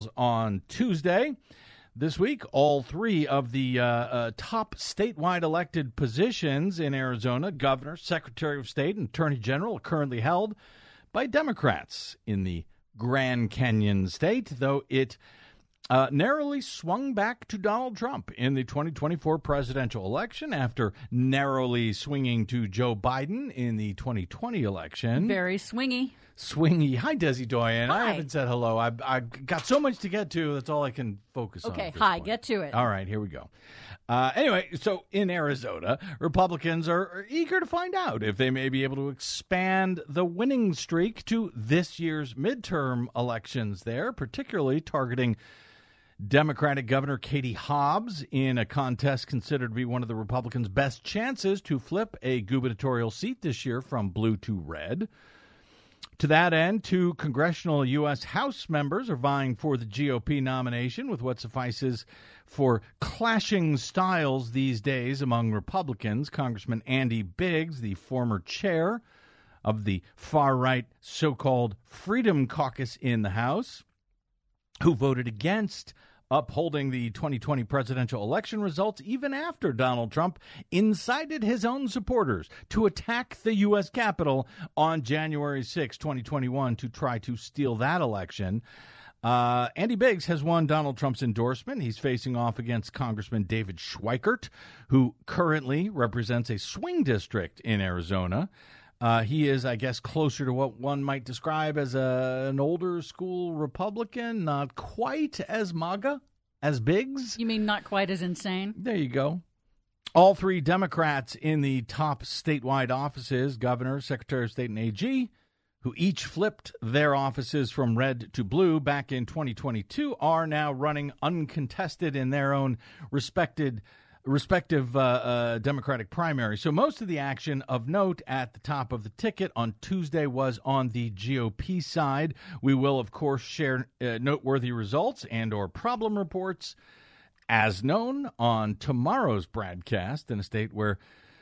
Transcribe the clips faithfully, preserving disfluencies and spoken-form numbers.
on Tuesday. This week, all three of the uh, uh, top statewide elected positions in Arizona, governor, secretary of state, and attorney general, are currently held by Democrats in the Grand Canyon state, though it uh, narrowly swung back to Donald Trump in the twenty twenty-four presidential election after narrowly swinging to Joe Biden in the twenty twenty election. Very swingy. Swingy. Hi, Desi Doyen. Hi. I haven't said hello. I've, I've got so much to get to. That's all I can focus on. Okay, at this hi, point. get to it. All right, here we go. Uh, anyway, so in Arizona, Republicans are, are eager to find out if they may be able to expand the winning streak to this year's midterm elections there, particularly targeting Democratic Governor Katie Hobbs in a contest considered to be one of the Republicans' best chances to flip a gubernatorial seat this year from blue to red. To that end, two congressional U S House members are vying for the G O P nomination with what suffices for clashing styles these days among Republicans. Congressman Andy Biggs, the former chair of the far-right so-called Freedom Caucus in the House, who voted against upholding the twenty twenty presidential election results even after Donald Trump incited his own supporters to attack the U S Capitol on January sixth, twenty twenty-one, to try to steal that election. Uh, Andy Biggs has won Donald Trump's endorsement. He's facing off against Congressman David Schweikert, who currently represents a swing district in Arizona. Uh, he is, I guess, closer to what one might describe as a, an older school Republican, not quite as MAGA as Biggs. You mean not quite as insane? There you go. All three Democrats in the top statewide offices, governor, secretary of state, and A G, who each flipped their offices from red to blue back in twenty twenty-two, are now running uncontested in their own respected respective uh, uh, Democratic primary. So most of the action of note at the top of the ticket on Tuesday was on the G O P side. We will, of course, share uh, noteworthy results and or problem reports as known on tomorrow's broadcast in a state where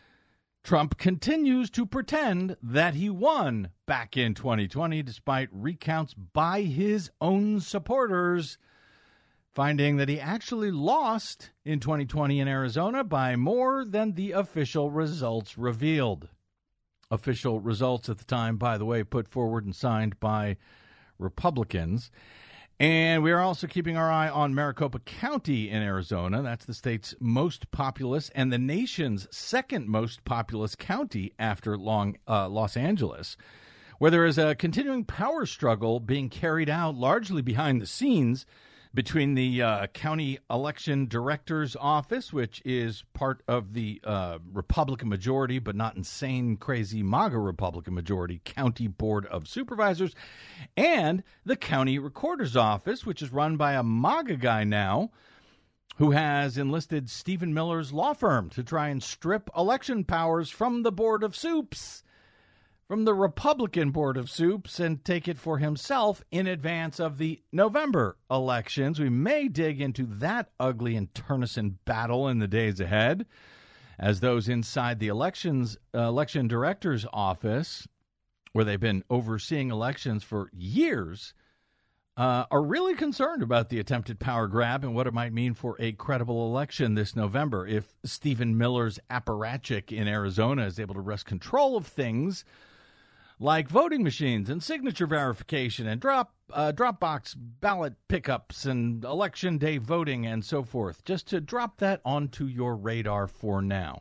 Trump continues to pretend that he won back in twenty twenty despite recounts by his own supporters, finding that he actually lost in twenty twenty in Arizona by more than the official results revealed. Official results at the time, by the way, put forward and signed by Republicans. And we are also keeping our eye on Maricopa County in Arizona. That's the state's most populous and the nation's second most populous county after Long, uh, Los Angeles, where there is a continuing power struggle being carried out largely behind the scenes between the uh, county election director's office, which is part of the uh, Republican majority, but not insane, crazy MAGA Republican majority, County Board of Supervisors, and the county recorder's office, which is run by a MAGA guy now, who has enlisted Stephen Miller's law firm to try and strip election powers from the Board of Soups, from the Republican Board of Soups, and take it for himself in advance of the November elections. We may dig into that ugly and internecine battle in the days ahead, as those inside the elections uh, election director's office, where they've been overseeing elections for years, uh, are really concerned about the attempted power grab and what it might mean for a credible election this November. If Stephen Miller's apparatchik in Arizona is able to wrest control of things like voting machines and signature verification and drop uh, Dropbox ballot pickups and election day voting and so forth, just to drop that onto your radar for now.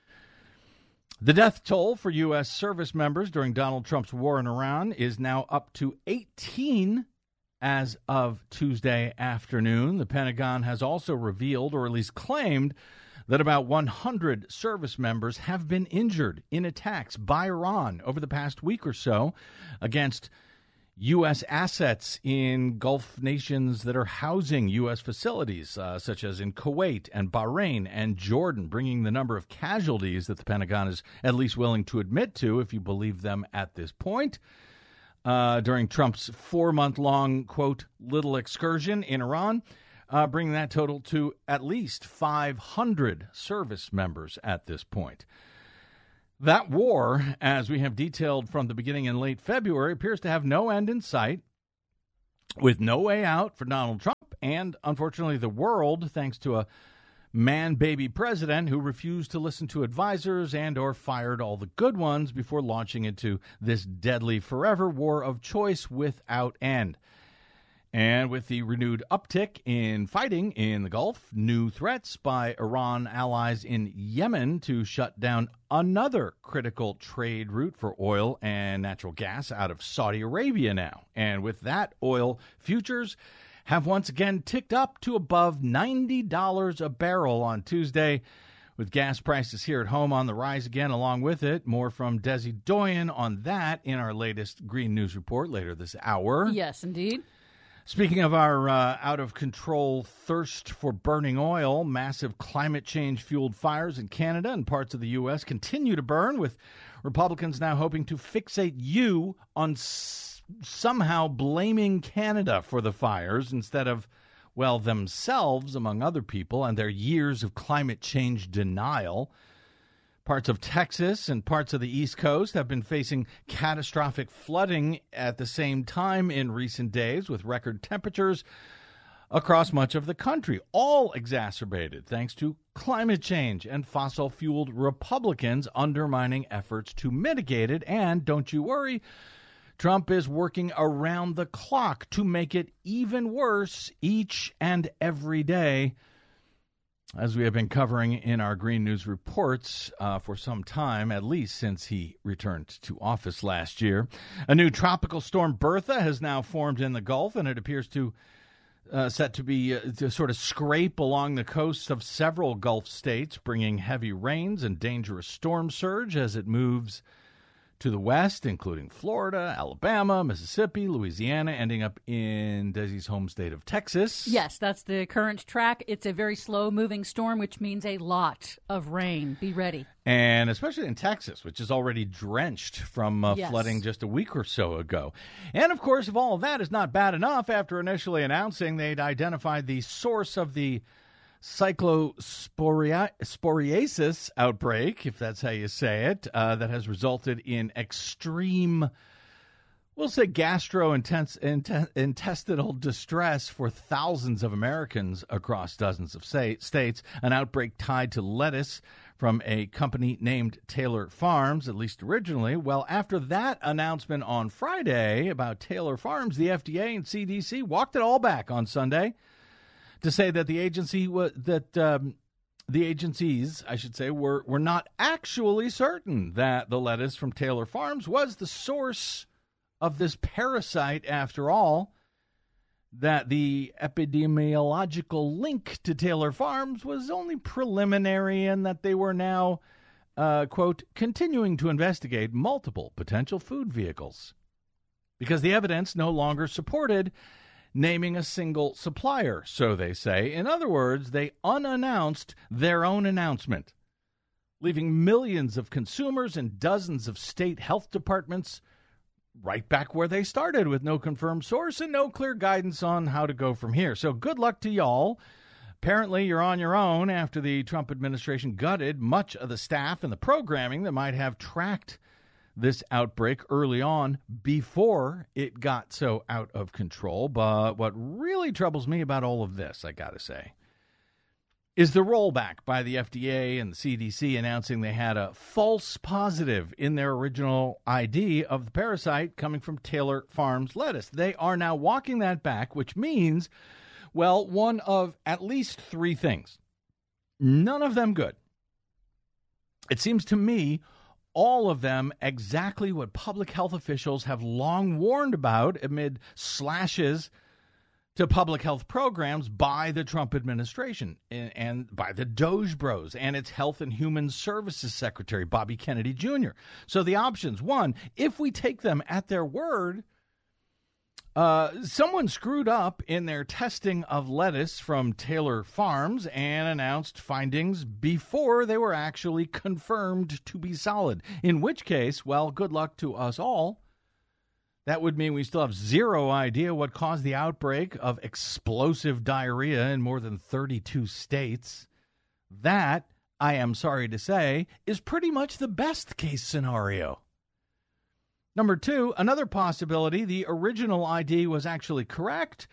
The death toll for U S service members during Donald Trump's war in Iran is now up to eighteen as of Tuesday afternoon. The Pentagon has also revealed, or at least claimed, that about one hundred service members have been injured in attacks by Iran over the past week or so against U S assets in Gulf nations that are housing U S facilities, uh, such as in Kuwait and Bahrain and Jordan, bringing the number of casualties that the Pentagon is at least willing to admit to, if you believe them at this point, uh, during Trump's four-month-long, quote, little excursion in Iran, Uh, bringing that total to at least five hundred service members at this point. That war, as we have detailed from the beginning in late February, appears to have no end in sight. with no way out for Donald Trump and, unfortunately, the world, thanks to a man-baby president who refused to listen to advisors and or fired all the good ones before launching into this deadly forever war of choice without end. And with the renewed uptick in fighting in the Gulf, new threats by Iran allies in Yemen to shut down another critical trade route for oil and natural gas out of Saudi Arabia now. And with that, oil futures have once again ticked up to above ninety dollars a barrel on Tuesday, with gas prices here at home on the rise again along with it. More from Desi Doyen on that in our latest Green News Report later this hour. Yes, indeed. Speaking of our uh, out-of-control thirst for burning oil, massive climate change-fueled fires in Canada and parts of the U S continue to burn, with Republicans now hoping to fixate you on s- somehow blaming Canada for the fires instead of, well, themselves, among other people, and their years of climate change denial. Parts of Texas and parts of the East Coast have been facing catastrophic flooding at the same time in recent days, with record temperatures across much of the country, all exacerbated thanks to climate change and fossil-fueled Republicans undermining efforts to mitigate it. And don't you worry, Trump is working around the clock to make it even worse each and every day, as we have been covering in our Green News reports uh, for some time, at least since he returned to office last year. A new tropical storm, Bertha, has now formed in the Gulf, and it appears to uh, set to be uh, to sort of scrape along the coasts of several Gulf states, bringing heavy rains and dangerous storm surge as it moves to the west, including Florida, Alabama, Mississippi, Louisiana, ending up in Desi's home state of Texas. Yes, that's the current track. It's a very slow-moving storm, which means a lot of rain. Be ready. And especially in Texas, which is already drenched from uh, yes. flooding just a week or so ago. And, of course, if all of that is not bad enough, after initially announcing they'd identified the source of the cyclosporiasis outbreak, if that's how you say it, uh, that has resulted in extreme, we'll say, gastrointestinal distress for thousands of Americans across dozens of say, states, an outbreak tied to lettuce from a company named Taylor Farms, at least originally. Well, after that announcement on Friday about Taylor Farms, the F D A and C D C walked it all back on Sunday to say that the agency was that um, the agencies, I should say, were were not actually certain that the lettuce from Taylor Farms was the source of this parasite after all. That the epidemiological link to Taylor Farms was only preliminary, and that they were now, uh, quote, continuing to investigate multiple potential food vehicles because the evidence no longer supported naming a single supplier, so they say. In other words, they unannounced their own announcement, leaving millions of consumers and dozens of state health departments right back where they started, with no confirmed source and no clear guidance on how to go from here. So good luck to y'all. Apparently, you're on your own after the Trump administration gutted much of the staff and the programming that might have tracked this outbreak early on before it got so out of control. But what really troubles me about all of this, I gotta say, is the rollback by the F D A and the C D C announcing they had a false positive in their original I D of the parasite coming from Taylor Farms lettuce. They are now walking that back, which means, well, one of at least three things. None of them good. It seems to me all of them exactly what public health officials have long warned about amid slashes to public health programs by the Trump administration and, and by the Doge Bros and its Health and Human Services Secretary, Bobby Kennedy Junior So the options, one, if we take them at their word, uh, someone screwed up in their testing of lettuce from Taylor Farms and announced findings before they were actually confirmed to be solid, in which case, well, good luck to us all. That would mean we still have zero idea what caused the outbreak of explosive diarrhea in more than thirty-two states. That, I am sorry to say, is pretty much the best case scenario. Number two, another possibility, the original I D was actually correct,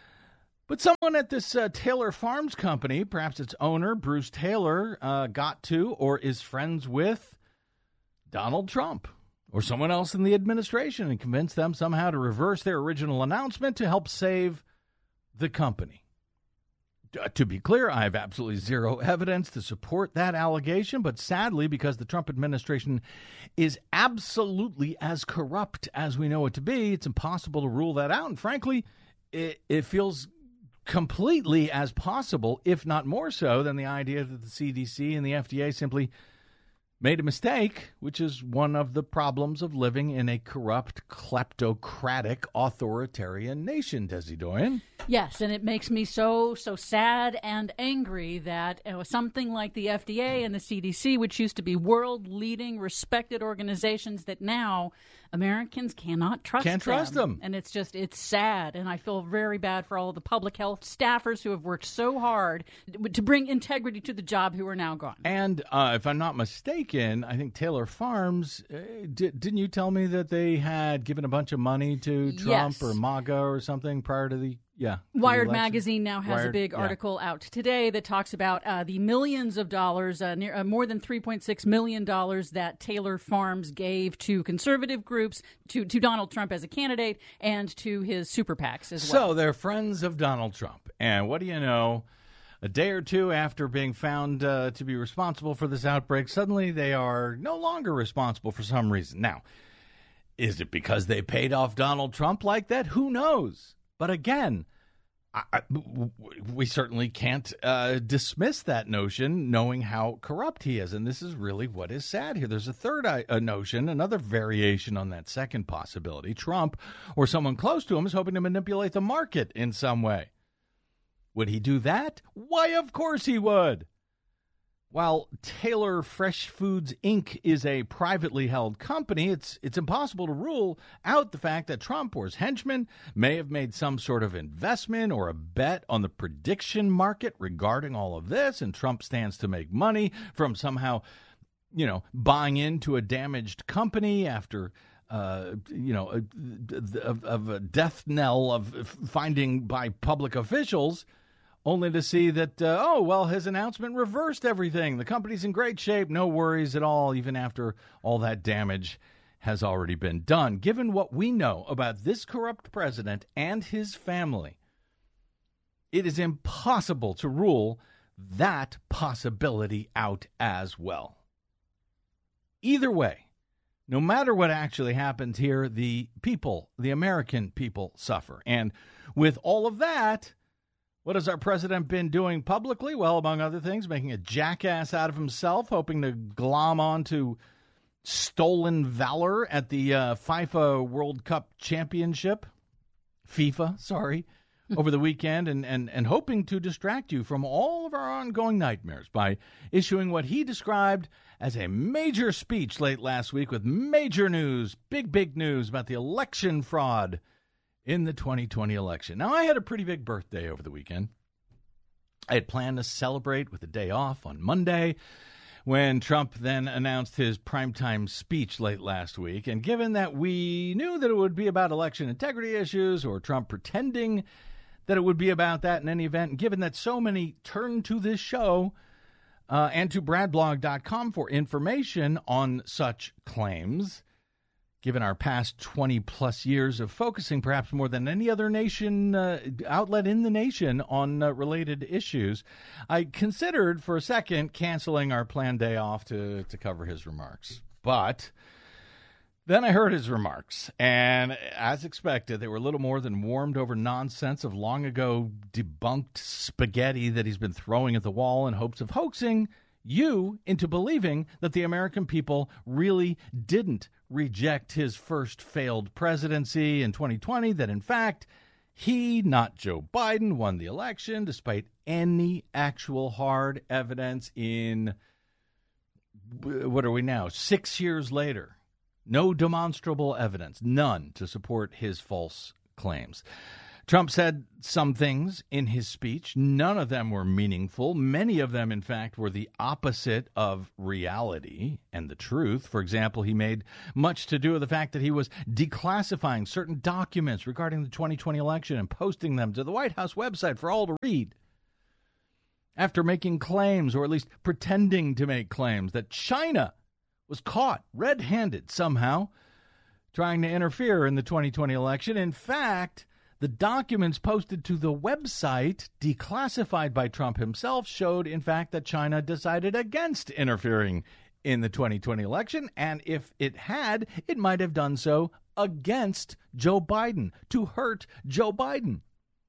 but someone at this uh, Taylor Farms company, perhaps its owner, Bruce Taylor, uh, got to or is friends with Donald Trump or someone else in the administration and convinced them somehow to reverse their original announcement to help save the company. Uh, to be clear, I have absolutely zero evidence to support that allegation, but sadly, because the Trump administration is absolutely as corrupt as we know it to be, it's impossible to rule that out. And frankly, it, it feels completely as possible, if not more so, than the idea that the C D C and the F D A simply made a mistake, which is one of the problems of living in a corrupt, kleptocratic, authoritarian nation, Desi Doyen. Yes, and it makes me so, so sad and angry that uh, something like the F D A and the C D C, which used to be world-leading, respected organizations, that now Americans cannot trust Can't them. trust them. And it's just, it's sad. And I feel very bad for all of the public health staffers who have worked so hard to bring integrity to the job who are now gone. And uh, if I'm not mistaken, I think Taylor Farms, uh, di- didn't you tell me that they had given a bunch of money to Trump Yes. or MAGA or something prior to the, yeah. to the Wired election? magazine now has Wired, a big yeah. article out today that talks about uh, the millions of dollars, uh, near, uh, more than three point six million dollars that Taylor Farms gave to conservative groups, to, to Donald Trump as a candidate, and to his super PACs as well. So they're friends of Donald Trump. And what do you know? A day or two after being found uh, to be responsible for this outbreak, suddenly they are no longer responsible for some reason. Now, is it because they paid off Donald Trump like that? Who knows? But again, I, I, we certainly can't uh, dismiss that notion, knowing how corrupt he is. And this is really what is sad here. There's a third uh, notion, another variation on that second possibility. Trump or someone close to him is hoping to manipulate the market in some way. Would he do that? Why, of course he would. While Taylor Fresh Foods, Incorporated is a privately held company, it's it's impossible to rule out the fact that Trump or his henchmen may have made some sort of investment or a bet on the prediction market regarding all of this, and Trump stands to make money from somehow, you know, buying into a damaged company after, uh, you know, of, of a death knell of finding by public officials, only to see that, uh, oh, well, his announcement reversed everything. The company's in great shape, no worries at all, even after all that damage has already been done. Given what we know about this corrupt president and his family, it is impossible to rule that possibility out as well. Either way, no matter what actually happens here, the people, the American people, suffer. And with all of that, what has our president been doing publicly? Well, among other things, making a jackass out of himself, hoping to glom onto stolen valor at the uh, FIFA World Cup Championship, FIFA, sorry, over the weekend, and, and, and hoping to distract you from all of our ongoing nightmares by issuing what he described as a major speech late last week with major news, big, big news about the election fraud in the twenty twenty election. Now, I had a pretty big birthday over the weekend. I had planned to celebrate with a day off on Monday when Trump then announced his primetime speech late last week. And given that we knew that it would be about election integrity issues or Trump pretending that it would be about that in any event, and given that so many turned to this show uh, and to brad blog dot com for information on such claims, given our past twenty-plus years of focusing perhaps more than any other nation, uh, outlet in the nation on uh, related issues, I considered for a second canceling our planned day off to, to cover his remarks. But then I heard his remarks, and as expected, they were little more than warmed over nonsense of long ago debunked spaghetti that he's been throwing at the wall in hopes of hoaxing you into believing that the American people really didn't reject his first failed presidency in twenty twenty, that in fact he, not Joe Biden, won the election despite any actual hard evidence in, what are we now, six years later. No demonstrable evidence, none to support his false claims. Trump said some things in his speech. None of them were meaningful. Many of them, in fact, were the opposite of reality and the truth. For example, he made much to do with the fact that he was declassifying certain documents regarding the twenty twenty election and posting them to the White House website for all to read. After making claims, or at least pretending to make claims, that China was caught red-handed somehow trying to interfere in the twenty twenty election. In fact, the documents posted to the website, declassified by Trump himself, showed, in fact, that China decided against interfering in the twenty twenty election. And if it had, it might have done so against Joe Biden, to hurt Joe Biden.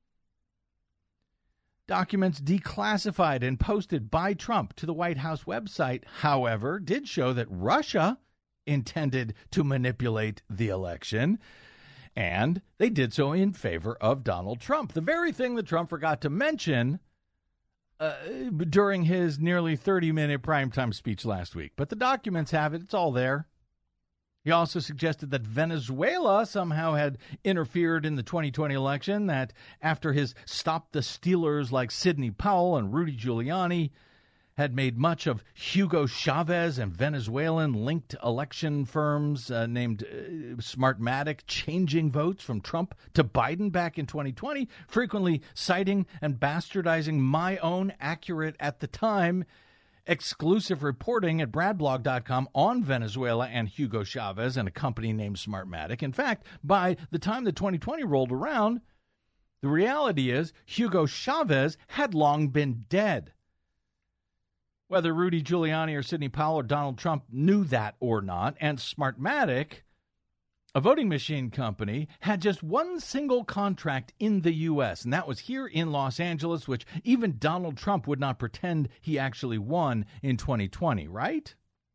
Documents declassified and posted by Trump to the White House website, however, did show that Russia intended to manipulate the election. And they did so in favor of Donald Trump. The very thing that Trump forgot to mention uh, during his nearly thirty-minute primetime speech last week. But the documents have it. It's all there. He also suggested that Venezuela somehow had interfered in the twenty twenty election, that after his Stop the Stealers like Sidney Powell and Rudy Giuliani had made much of Hugo Chavez and Venezuelan-linked election firms uh, named uh, Smartmatic changing votes from Trump to Biden back in twenty twenty, frequently citing and bastardizing my own accurate at the time exclusive reporting at Bradblog dot com on Venezuela and Hugo Chavez and a company named Smartmatic. In fact, by the time the twenty twenty rolled around, the reality is Hugo Chavez had long been dead. Whether Rudy Giuliani or Sidney Powell or Donald Trump knew that or not, and Smartmatic, a voting machine company, had just one single contract in the U S, and that was here in Los Angeles, which even Donald Trump would not pretend he actually won in twenty twenty, right?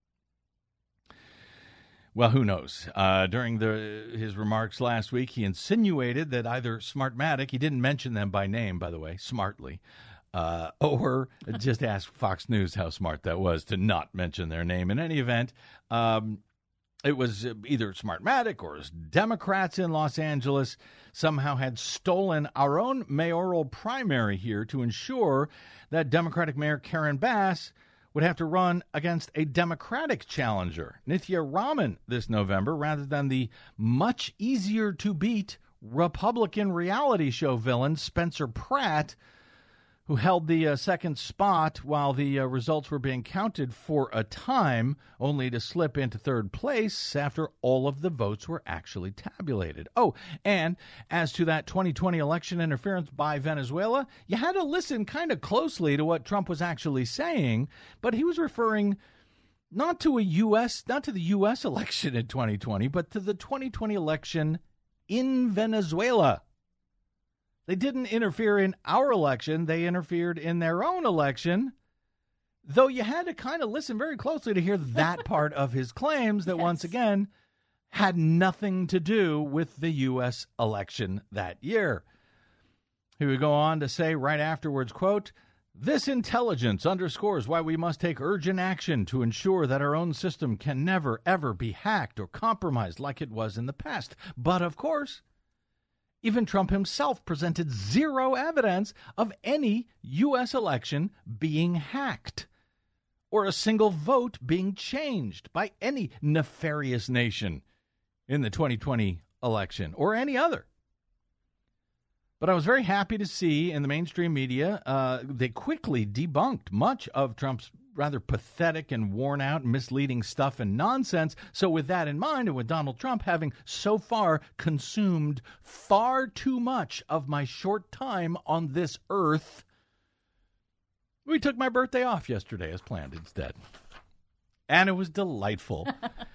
Well, who knows? Uh, during the, his remarks last week, he insinuated that either Smartmatic, he didn't mention them by name, by the way, smartly, Uh, or just ask Fox News how smart that was to not mention their name. In any event, um, it was either Smartmatic or Democrats in Los Angeles somehow had stolen our own mayoral primary here to ensure that Democratic Mayor Karen Bass would have to run against a Democratic challenger, Nithya Raman, this November, rather than the much easier to beat Republican reality show villain Spencer Pratt, who held the uh, second spot while the uh, results were being counted for a time, only to slip into third place after all of the votes were actually tabulated. Oh, and as to that twenty twenty election interference by Venezuela, you had to listen kind of closely to what Trump was actually saying, but he was referring not to a U S, not to the U S election in twenty twenty, but to the twenty twenty election in Venezuela. They didn't interfere in our election. They interfered in their own election, though you had to kind of listen very closely to hear that part of his claims that, yes, once again, had nothing to do with the U S election that year. He would go on to say right afterwards, quote, "This intelligence underscores why we must take urgent action to ensure that our own system can never, ever be hacked or compromised like it was in the past." But, of course, even Trump himself presented zero evidence of any U S election being hacked or a single vote being changed by any nefarious nation in the twenty twenty election or any other. But I was very happy to see in the mainstream media, uh, they quickly debunked much of Trump's rather pathetic and worn out and misleading stuff and nonsense. So with that in mind, and with Donald Trump having so far consumed far too much of my short time on this earth, we took my birthday off yesterday as planned instead. And it was delightful.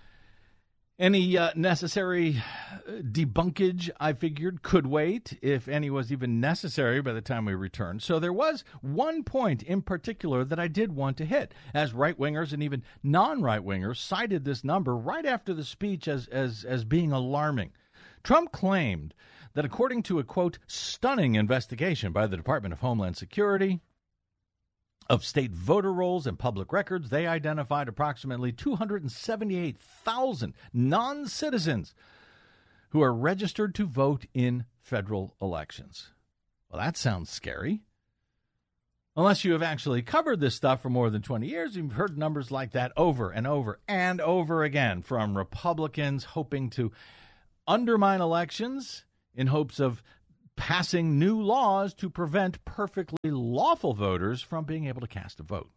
Any uh, necessary debunkage, I figured, could wait, if any was even necessary by the time we returned. So there was one point in particular that I did want to hit, as right-wingers and even non-right-wingers cited this number right after the speech as, as, as being alarming. Trump claimed that according to a, quote, stunning investigation by the Department of Homeland Security of state voter rolls and public records, they identified approximately two hundred seventy-eight thousand non-citizens who are registered to vote in federal elections. Well, that sounds scary. Unless you have actually covered this stuff for more than twenty years, you've heard numbers like that over and over and over again from Republicans hoping to undermine elections in hopes of passing new laws to prevent perfectly lawful voters from being able to cast a vote.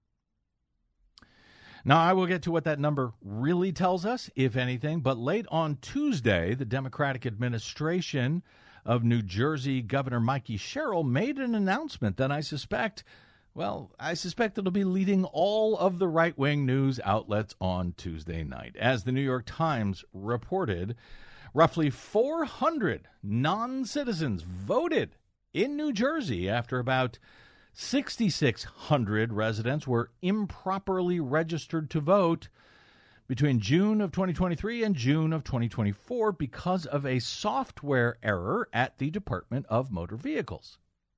Now, I will get to what that number really tells us, if anything, but late on Tuesday, the Democratic administration of New Jersey Governor Mikey Sherrill made an announcement that I suspect, well, I suspect it'll be leading all of the right-wing news outlets on Tuesday night. As the New York Times reported, roughly four hundred non-citizens voted in New Jersey after about six thousand six hundred residents were improperly registered to vote between June of twenty twenty-three and June of twenty twenty-four because of a software error at the Department of Motor Vehicles.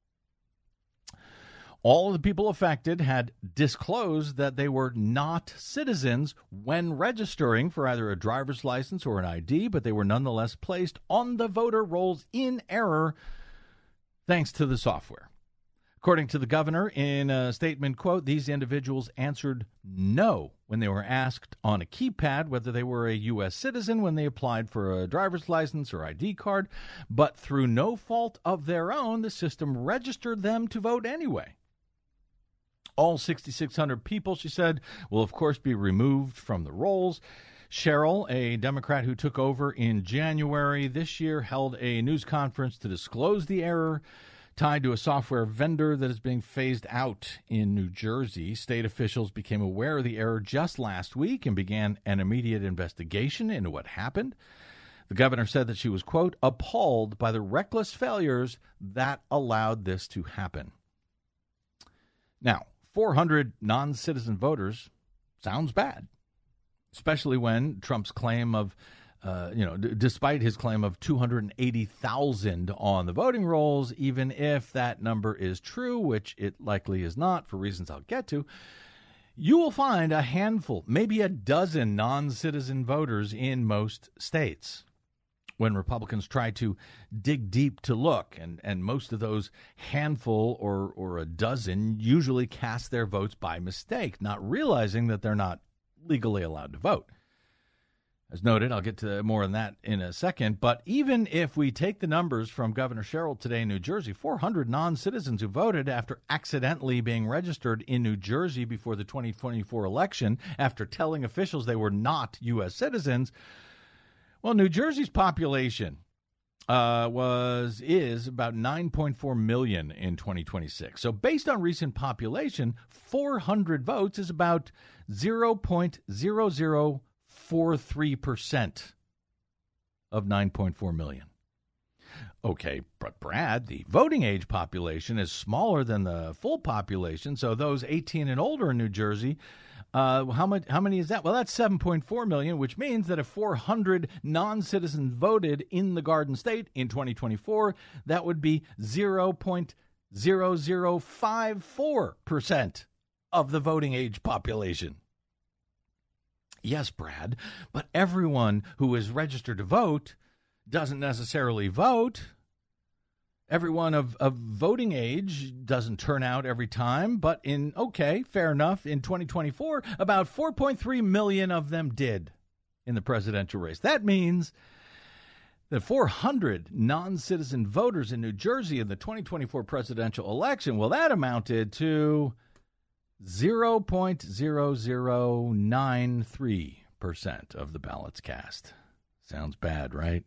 All of the people affected had disclosed that they were not citizens when registering for either a driver's license or an I D, but they were nonetheless placed on the voter rolls in error thanks to the software. According to the governor in a statement, quote, these individuals answered no when they were asked on a keypad whether they were a U S citizen when they applied for a driver's license or I D card, but through no fault of their own, the system registered them to vote anyway. All six thousand six hundred people, she said, will of course be removed from the rolls. Sherrill, a Democrat who took over in January this year, held a news conference to disclose the error tied to a software vendor that is being phased out in New Jersey. State officials became aware of the error just last week and began an immediate investigation into what happened. The governor said that she was, quote, appalled by the reckless failures that allowed this to happen. Now, four hundred non-citizen voters sounds bad, especially when Trump's claim of Uh, you know, d- despite his claim of two hundred eighty thousand on the voting rolls, even if that number is true, which it likely is not for reasons I'll get to, you will find a handful, maybe a dozen non-citizen voters in most states. When Republicans try to dig deep to look, and, and most of those handful or, or a dozen usually cast their votes by mistake, not realizing that they're not legally allowed to vote. As noted, I'll get to more on that in a second, but even if we take the numbers from Governor Sherrill today in New Jersey, four hundred non-citizens who voted after accidentally being registered in New Jersey before the twenty twenty-four election after telling officials they were not U S citizens, well, New Jersey's population uh, was is about nine point four million in twenty twenty-six. So based on recent population, four hundred votes is about zero point zero zero four three percent of nine point four million. Okay, but Brad, the voting age population is smaller than the full population, so those eighteen and older in New Jersey, uh, how much? How many is that? Well, that's seven point four million, which means that if four hundred non-citizens voted in the Garden State in twenty twenty-four, that would be zero point zero zero five four percent of the voting age population. Yes, Brad, but everyone who is registered to vote doesn't necessarily vote. Everyone of, of voting age doesn't turn out every time, but in, okay, fair enough, in twenty twenty-four, about four point three million of them did in the presidential race. That means that four hundred non-citizen voters in New Jersey in the twenty twenty-four presidential election, well, that amounted to zero point zero zero nine three percent of the ballots cast. Sounds bad, right?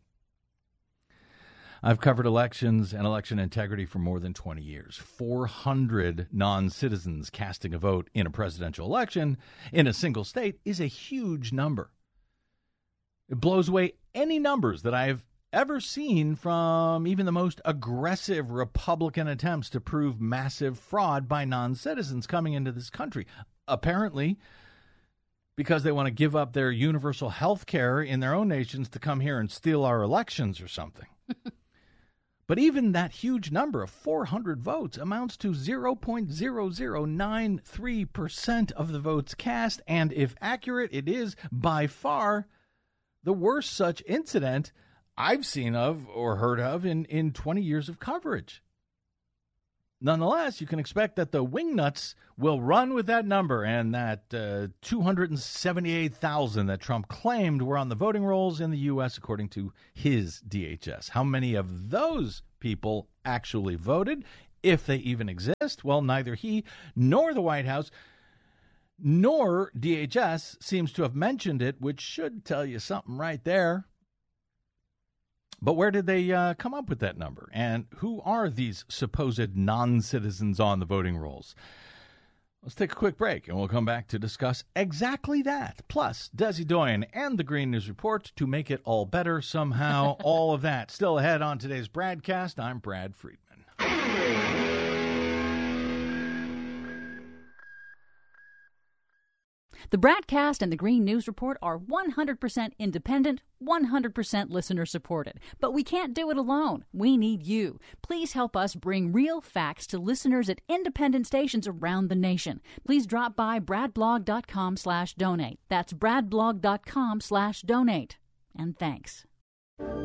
I've covered elections and election integrity for more than twenty years. four hundred non-citizens casting a vote in a presidential election in a single state is a huge number. It blows away any numbers that I have ever seen from even the most aggressive Republican attempts to prove massive fraud by non-citizens coming into this country. Apparently, because they want to give up their universal health care in their own nations to come here and steal our elections or something. But even that huge number of four hundred votes amounts to zero point zero zero nine three percent of the votes cast, and if accurate, it is by far the worst such incident I've seen of or heard of in, in twenty years of coverage. Nonetheless, you can expect that the wingnuts will run with that number, and that uh, two hundred seventy-eight thousand that Trump claimed were on the voting rolls in the U S according to his D H S. How many of those people actually voted, if they even exist? Well, neither he nor the White House nor D H S seems to have mentioned it, which should tell you something right there. But where did they uh, come up with that number? And who are these supposed non-citizens on the voting rolls? Let's take a quick break, and we'll come back to discuss exactly that. Plus, Desi Doyen and the Green News Report to make it all better somehow. All of that still ahead on today's BradCast. I'm Brad Friedman. The BradCast and the Green News Report are one hundred percent independent, one hundred percent listener-supported. But we can't do it alone. We need you. Please help us bring real facts to listeners at independent stations around the nation. Please drop by bradblog.com slash donate. That's bradblog.com slash donate. And thanks.